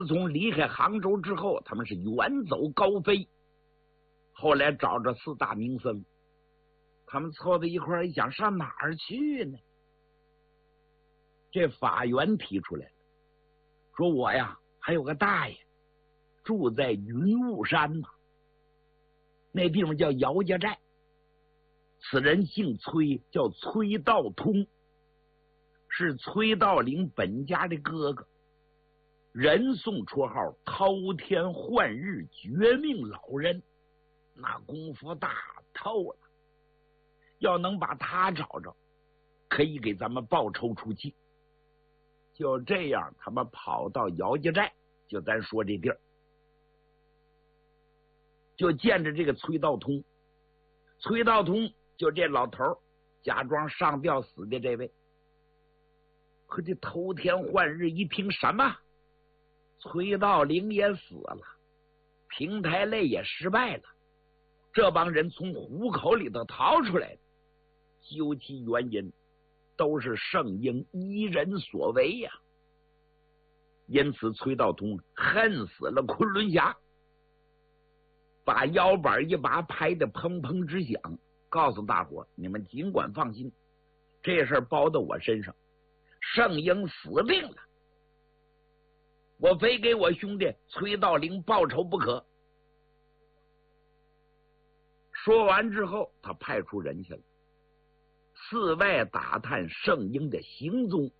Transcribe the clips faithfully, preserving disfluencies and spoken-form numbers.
自从离开杭州之后，他们是远走高飞。后来找着四大名僧，他们凑到一块儿一想，上哪儿去呢？这法源提出来了，说我呀还有个大爷住在云雾山嘛，那地方叫姚家寨，此人姓崔，叫崔道通，是崔道陵本家的哥哥，人送绰号滔天换日绝命老人，那功夫大透了，要能把他找着，可以给咱们报仇出气。就这样，他们跑到姚家寨，就咱说这地儿，就见着这个崔道通。崔道通就这老头假装上吊死的这位。可这头天换日一听，什么崔道陵也死了，平台类也失败了，这帮人从虎口里头逃出来的，究其原因都是圣婴一人所为呀、啊。因此崔道通恨死了昆仑侠，把腰板一把拍得砰砰直响，告诉大伙你们尽管放心，这事儿包到我身上，圣婴死定了，我非给我兄弟崔道陵报仇不可。说完之后，他派出人去了，四外打探圣婴的行踪。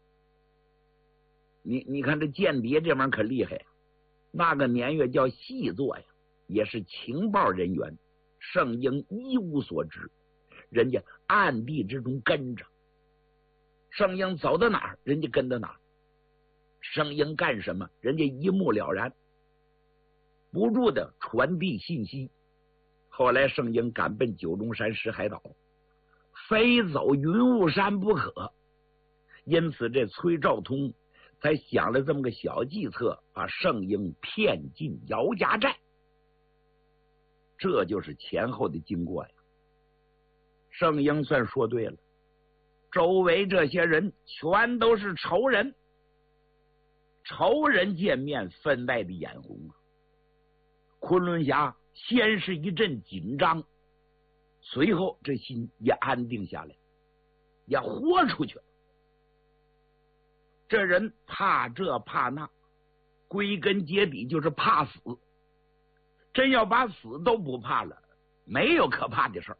你你看这间谍这玩意儿可厉害呀，那个年月叫细作呀，也是情报人员，圣婴一无所知，人家暗地之中跟着，圣婴走到哪儿人家跟到哪儿，圣婴干什么人家一目了然，不住的传递信息。后来圣婴赶奔九龙山石海岛，非走云雾山不可，因此这崔兆通才想了这么个小计策，把圣婴骗进姚家寨。这就是前后的经过呀。圣婴算说对了，周围这些人全都是仇人，仇人见面分外的眼红啊。昆仑侠先是一阵紧张，随后这心也安定下来，也豁出去了。这人怕这怕那，归根结底就是怕死。真要把死都不怕了，没有可怕的事儿。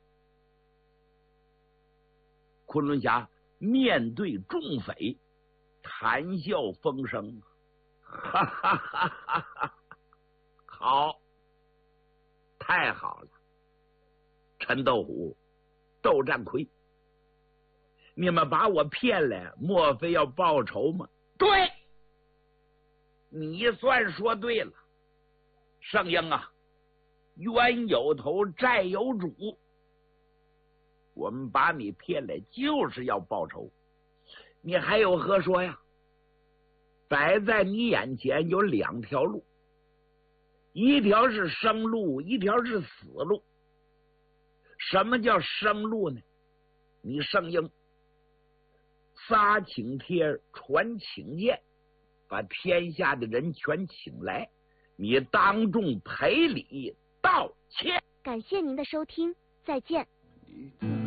昆仑侠面对众匪，谈笑风生，哈哈哈哈哈！好，太好了，陈斗虎、窦战魁，你们把我骗来，莫非要报仇吗？对，你算说对了，圣婴啊，冤有头债有主，我们把你骗来就是要报仇，你还有何说呀？摆在你眼前有两条路，一条是生路，一条是死路。什么叫生路呢？你圣婴撒请帖传请柬，把天下的人全请来，你当众赔礼道歉。 感谢您的收听，再见。